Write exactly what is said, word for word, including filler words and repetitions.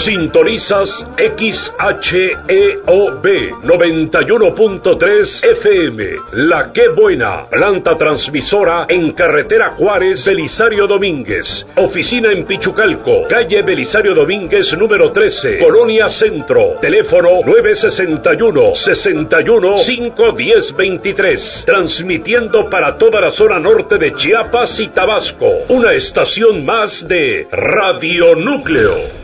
Sintonizas X H E O B noventa y uno punto tres F M. La Qué Buena, planta transmisora en carretera Juárez, Belisario Domínguez. Oficina en Pichucalco, calle Belisario Domínguez número trece, Colonia Centro. Teléfono nueve sesenta y uno, sesenta y uno, cinco diez veintitrés. Transmitiendo para toda la zona norte de Chiapas y Tabasco. Una estación más de Radio Núcleo.